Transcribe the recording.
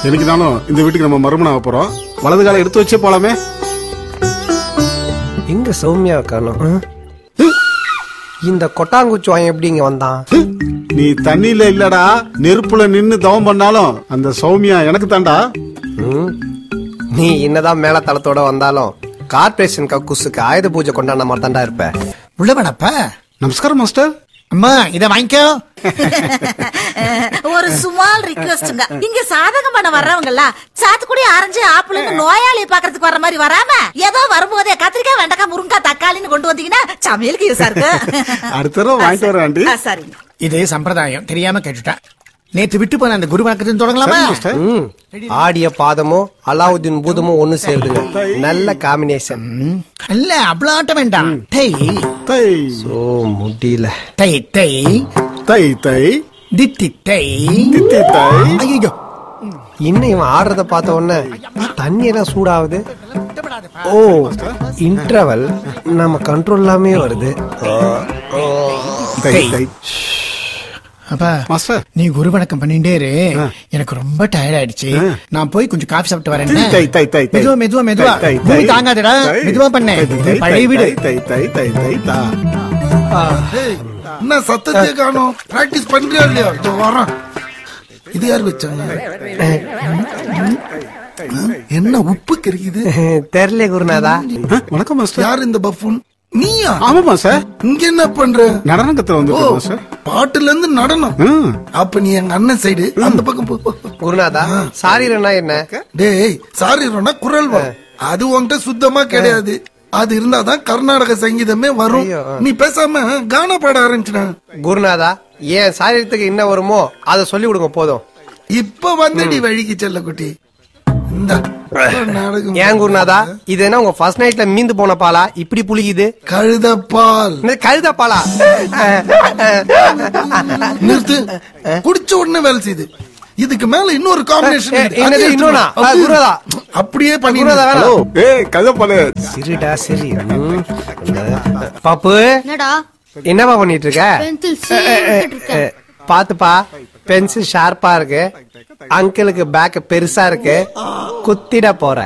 எனக்குனாலும் இந்த வீட்டுக்கு நம்ம மறுமணம் ஆக போறோம். வலது காலை எடுத்து வச்சே போலாமே. எங்க சௌமியா காணோம்? இந்த கொட்டாங்குச்சி வாங்க எப்படி இங்க வந்தான்? நீ தண்ணியில இல்லடா, நெருப்புல நின்னு தவம் பண்ணாலும் அந்த சௌமியா எனக்கு தாண்டா. நீ என்னதான் மேல தளத்தோட வந்தாலும் கார்பரேஷன் கக்கூசுக்கு ஆயுத பூஜை கொண்டாட மாதிரி தாண்டா இருப்ப. உள்ளவனப்ப. நமஸ்காரம் மாஸ்டர். அம்மா இத வாங்கிக்கோ. ஒரு சுமால் ரிக்வெஸ்ட்ங்க. இங்க சாதகம் பண்ண வர்றவங்கல்ல சாத்துக்குடி ஆரஞ்சு ஆப்பிள்னு நோயாளியை பாக்குறதுக்கு வர்ற மாதிரி வராம ஏதோ வரும்போதே கத்திரிக்காய் வெண்டைக்காய் முருங்காய் தக்காளின்னு கொண்டு வந்தீங்கன்னா சமையலுக்கு யூஸா இருக்கு. அடுத்த தடவை வாங்கிட்டு வரேன் ஆண்டி. சரிங்க. இது சம்பிரதாயம், தெரியாம கேட்டுட்டேன். நேத்து விட்டு போன அந்த குரு வணக்கத்தை தொடங்கலாமா? ஆடிய பாதமும் அலாவுதீன் பூதமும் ஒண்ணு சேருதுங்க. நல்ல காம்பினேஷன். இல்ல அவ்வளவு ஆட்ட வேண்டாம். தை தை ஓ முடியல. தை தை தை தை தித்தி தை தித்தி தை. ஐயோ இன்னும் இவன் ஆடுறத பார்த்த உடனே தண்ணி எல்லாம் சூடாகுது. ஓ இன்டர்வல் நம்ம கண்ட்ரோல் இல்லாமே வருது. தை தை. அப்பா மாஸ்டர், நீ குரு வணக்கம் பண்ணிட்டே இரு. எனக்கு ரொம்ப டயர்ட் ஆயிடுச்சு. நான் போய் கொஞ்சம் காஃபி சாப்பிட்டு வரேன். தை தை தை தை. மெதுவா மெதுவா மெதுவா. பூமி தாங்காதடா. மெதுவா பண்ணு. பழைய வீடு. தை தை தை தை தா. என்ன சத்தத்தை காணோம்? பிராக்டிஸ் பண்றியா இல்லையா? வரான். இது யார் வச்சாங்க? என்ன உப்பு கறிக்குது? தெரியல குருநாதா. வணக்கம் மாஸ்டர். யார் இந்த பஃபூன்? நீயா? ஆமாமா சார். இங்க என்ன பண்ற? நடனம் கத்துல வந்துருக்கோம் சார். பாட்டுல இருந்து நடனம். அப்ப நீ எங்க அண்ணன் சைடு அந்த பக்கம் போ. குருநாதா சாரீரனா என்ன? டேய் சாரீரனா குரல் வரும். அது உன்கிட்ட சுத்தமா கிடையாது. அது இருந்தாதான் கர்நாடக சங்கீதமே வரும். நீ பேசாம கானா பாட ஆரம்பிச்சுனா. குருநாதா ஏன் சாரீரத்துக்கு என்ன வருமோ அதை சொல்லி கொடுங்க போதும். இப்ப வந்தடி வழிக்கு செல்ல குட்டி. ஏன் குருநாதா இது என்ன உங்க ஃபர்ஸ்ட் நைட்ல மீந்து போன பாலா இப்படி புளிக்குது? கழுதப்பால். கழுத பாலா? நிறுத்து. குடிச்ச உடனே வேலை செய்யுது. இதுக்கு மேல இன்னொரு காம்பினேஷன். இன்னொன்னா குருநாதா அப்படியே பண்ணி. ஏய் கதப்பால. சரிடா சரி. பாப்பு என்னடா என்னவா பண்ணிட்டு இருக்க? பென்சில் பாத்துப்பா பென்சில் ஷார்ப்பா இருக்கு. அங்கிளுக்கு பேக் பெருசா இருக்கு. குத்திட போற.